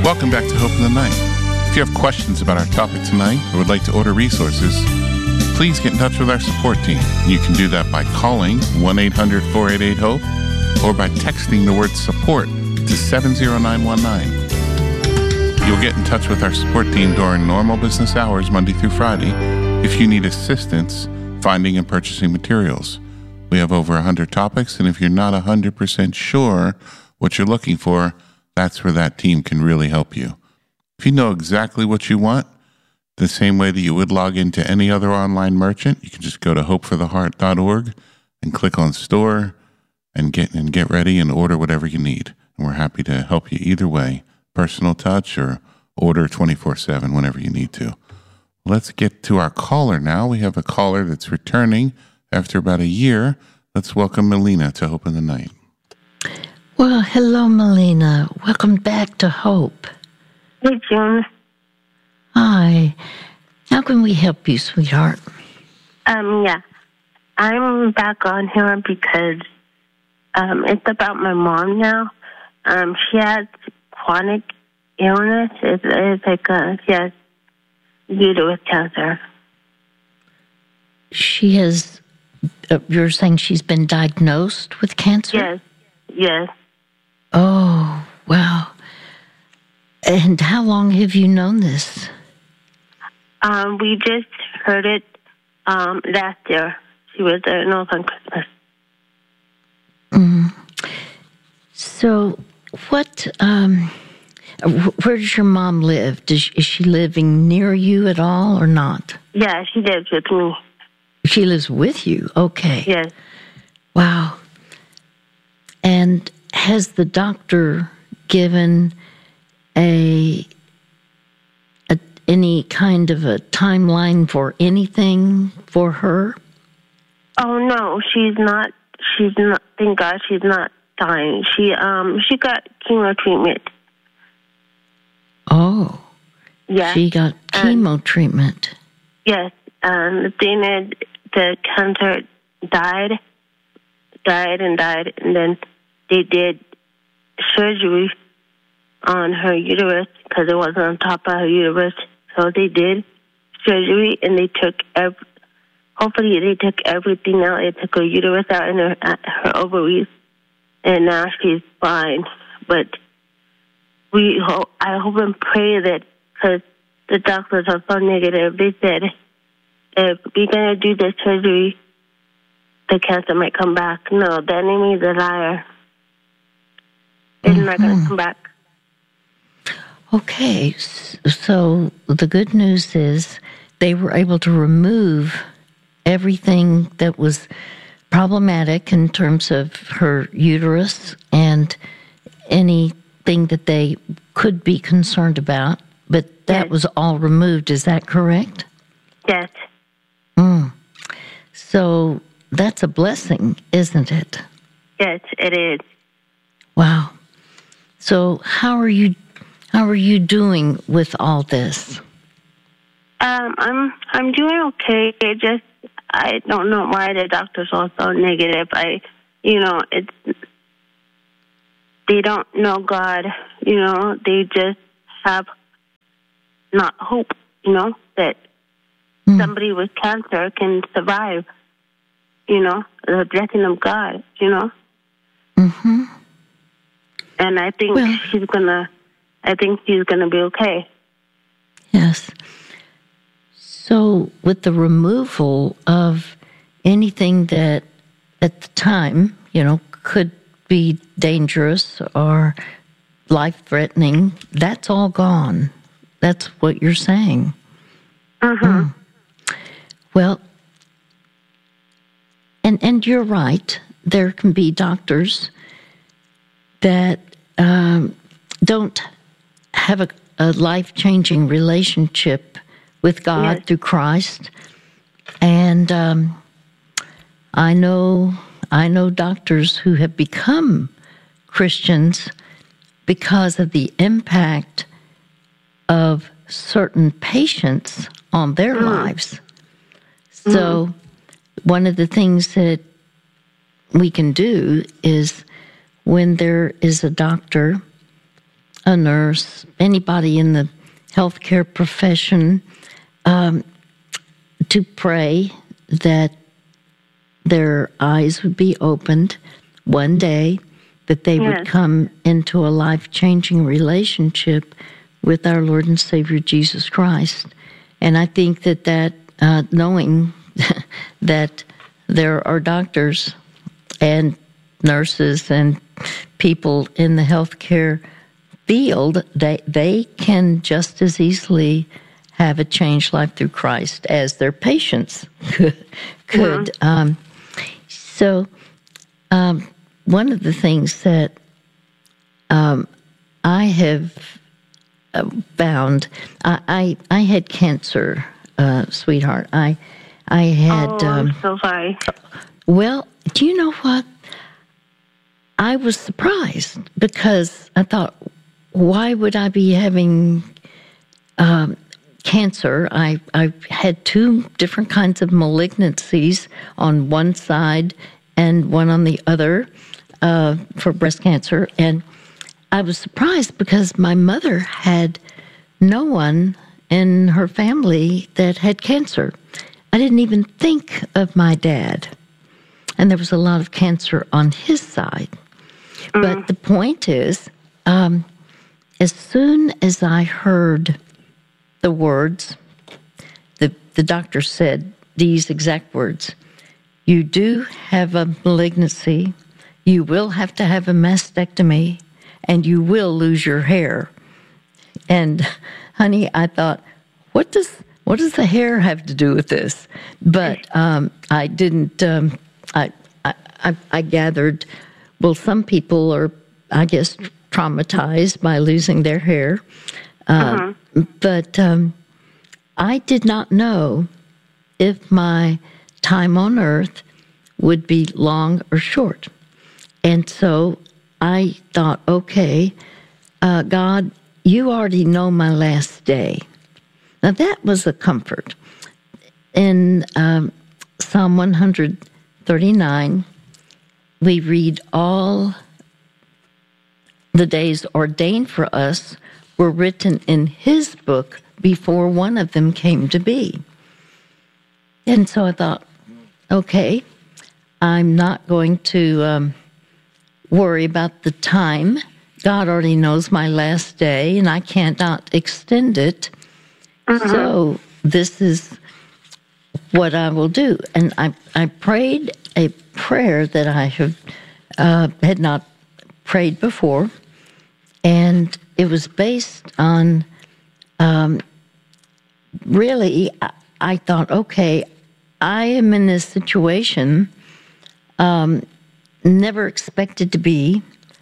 Welcome back to Hope in the Night. If you have questions about our topic tonight or would like to order resources, please get in touch with our support team. You can do that by calling 1-800-488-HOPE or by texting the word support to 70919. You'll get in touch with our support team during normal business hours, Monday through Friday, if you need assistance finding and purchasing materials. We have over 100 topics, and if you're not 100% sure what you're looking for, that's where that team can really help you. If you know exactly what you want, the same way that you would log into any other online merchant, you can just go to hopefortheheart.org and click on store and get ready and order whatever you need. And we're happy to help you either way, personal touch or order 24/7 whenever you need to. Let's get to our caller now. We have a caller that's returning after about a year. Let's welcome Melina to Hope in the Night. Well, hello, Melina. Welcome back to Hope. Hey, June. Hi. How can we help you, sweetheart? Yeah. I'm back on here because it's about my mom now. She has chronic illness. It's like she has uterus cancer. She has, you're saying she's been diagnosed with cancer? Yes. Oh, wow. And how long have you known this? We just heard it last year. She was diagnosed on Christmas. So, where does your mom live? Is she living near you at all or not? Yeah, she lives with me. She lives with you? Okay. Yes. Wow. And has the doctor given any kind of a timeline for anything for her? Oh no, she's not. Thank God, she's not dying. She got chemo treatment. Oh. Yeah. She got chemo treatment. Yes. The thing is, the cancer died, and then they did surgery on her uterus because it wasn't on top of her uterus. So they did surgery, and they took hopefully they took everything out. They took her uterus out and her ovaries, and now she's fine. But I hope and pray that, because the doctors are so negative, they said if we're going to do this surgery, the cancer might come back. No, the enemy is a liar. It's not going to come back. Okay, so the good news is they were able to remove everything that was problematic in terms of her uterus and anything that they could be concerned about, but that was all removed. Is that correct? Yes. So that's a blessing, isn't it? Yes, it is. Wow. So how are you doing with all this? I'm doing okay. I don't know why the doctors are so negative. They don't know God. They just have not hope. That somebody with cancer can survive. The blessing of God. Mm-hmm. And I think she's gonna be okay. Yes. So with the removal of anything that at the time, could be dangerous or life-threatening, that's all gone. That's what you're saying. Mm-hmm. Well, and you're right. There can be doctors that don't have a life-changing relationship with God through Christ. And I know doctors who have become Christians because of the impact of certain patients on their lives. So one of the things that we can do is when there is a doctor a nurse, anybody in the healthcare profession, to pray that their eyes would be opened one day, that they would come into a life-changing relationship with our Lord and Savior Jesus Christ. And I think that knowing that there are doctors and nurses and people in the healthcare field, they can just as easily have a changed life through Christ as their patients could. So one of the things that I have found, I had cancer, sweetheart. I had. I'm so sorry. Well, do you know what? I was surprised because I thought, why would I be having cancer? I had two different kinds of malignancies on one side and one on the other for breast cancer. And I was surprised because my mother had no one in her family that had cancer. I didn't even think of my dad. And there was a lot of cancer on his side. But the point is, as soon as I heard the words, the doctor said these exact words: "You do have a malignancy, you will have to have a mastectomy, and you will lose your hair." And honey, I thought, what does the hair have to do with this? But I didn't. I gathered, well, some people are, I guess, traumatized by losing their hair. But I did not know if my time on earth would be long or short. And so I thought, okay, God, you already know my last day. Now that was a comfort. In Psalm 139, we read, all the days ordained for us were written in his book before one of them came to be. And so I thought, okay, I'm not going to worry about the time. God already knows my last day, and I cannot extend it. So this is what I will do. And I prayed a prayer that I had not prayed before, and it was based on, really, I thought, okay, I am in this situation, never expected to be,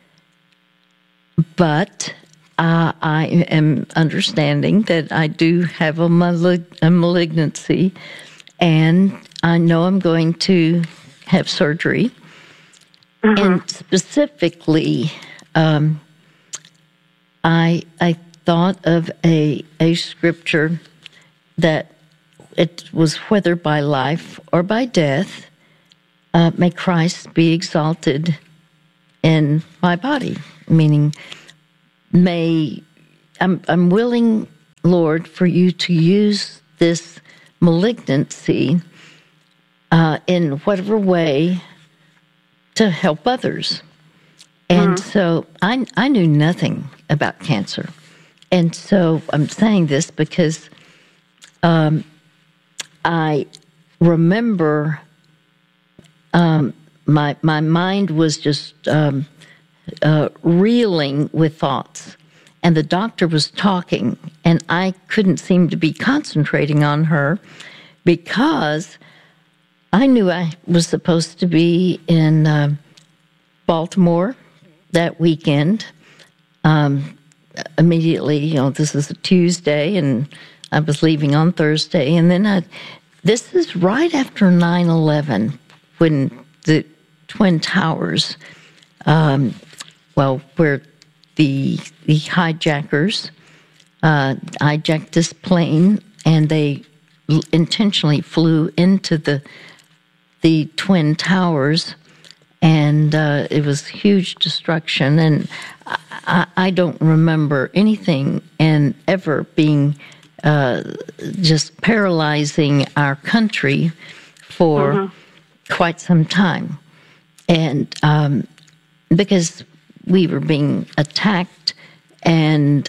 but I am understanding that I do have a malignancy, and I know I'm going to have surgery. And specifically, I thought of a scripture that it was, whether by life or by death, may Christ be exalted in my body. Meaning, I'm willing, Lord, for you to use this malignancy in whatever way to help others. And so I knew nothing about cancer. And so I'm saying this because I remember my mind was just reeling with thoughts. And the doctor was talking, and I couldn't seem to be concentrating on her because I knew I was supposed to be in Baltimore that weekend. Immediately, this is a Tuesday, and I was leaving on Thursday. And then this is right after 9/11, when the Twin Towers, where the hijackers hijacked this plane, and they intentionally flew into the Twin Towers And it was huge destruction. And I don't remember anything and ever being just paralyzing our country for quite some time. And because we were being attacked, and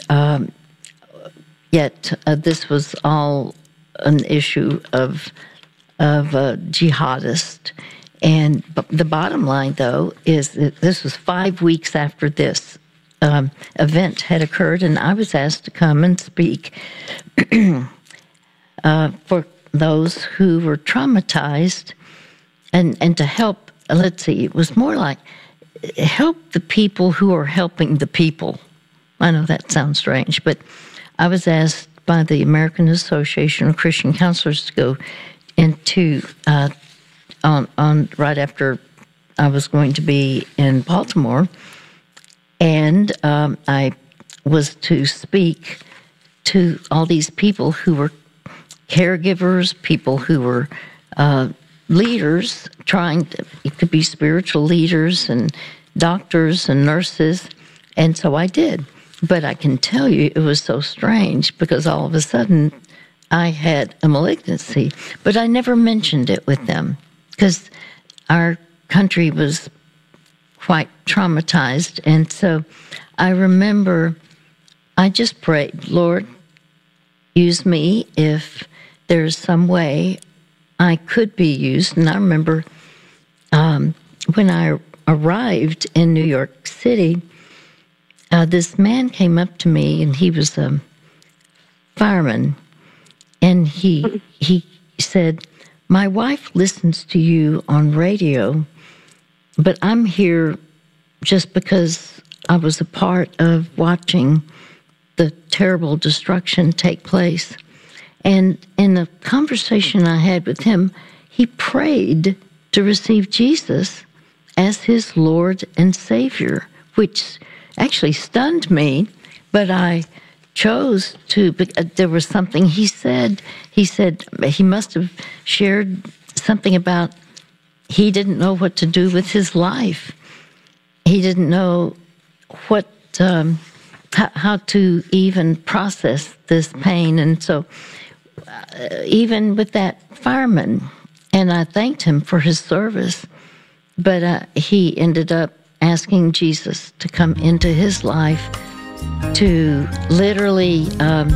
yet this was all an issue of jihadists. And the bottom line, though, is that this was 5 weeks after this event had occurred, and I was asked to come and speak for those who were traumatized and to help, let's see, it was more like help the people who are helping the people. I know that sounds strange, but I was asked by the American Association of Christian Counselors to go into on right after I was going to be in Baltimore, and I was to speak to all these people who were caregivers, people who were leaders, it could be spiritual leaders and doctors and nurses, and so I did. But I can tell you it was so strange because all of a sudden I had a malignancy, but I never mentioned it with them because our country was quite traumatized. And so I remember I just prayed, Lord, use me if there's some way I could be used. And I remember when I arrived in New York City, this man came up to me, and he was a fireman, and he said, my wife listens to you on radio, but I'm here just because I was a part of watching the terrible destruction take place. And in the conversation I had with him, he prayed to receive Jesus as his Lord and Savior, which actually stunned me, but I chose to. There was something he said. He said he must have shared something about he didn't know what to do with his life. He didn't know what how to even process this pain. And so even with that fireman, and I thanked him for his service, but he ended up asking Jesus to come into his life to literally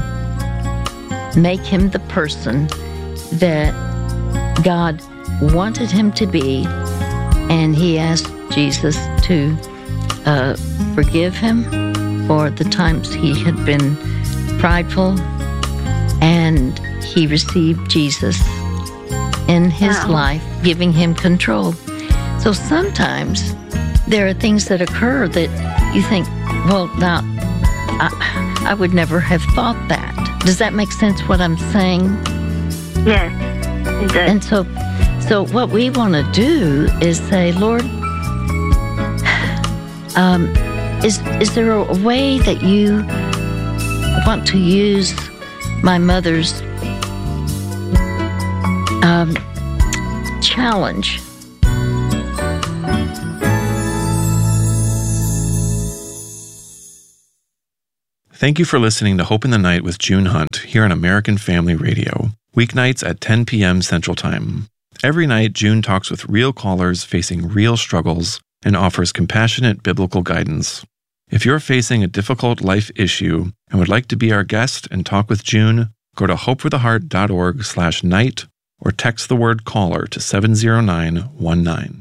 make him the person that God wanted him to be. And he asked Jesus to forgive him for the times he had been prideful, and he received Jesus in his life, giving him control. So sometimes there are things that occur that you think, well, now, I would never have thought that. Does that make sense, what I'm saying? Yes, it does. And so what we want to do is say, Lord, is there a way that you want to use my mother's challenge? Thank you for listening to Hope in the Night with June Hunt here on American Family Radio, weeknights at 10 p.m. Central Time. Every night, June talks with real callers facing real struggles and offers compassionate biblical guidance. If you're facing a difficult life issue and would like to be our guest and talk with June, go to hopefortheheart.org/night or text the word caller to 70919.